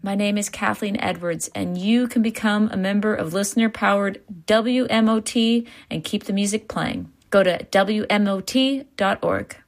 My name is Kathleen Edwards, and you can become a member of listener-powered WMOT and keep the music playing. Go to WMOT.org.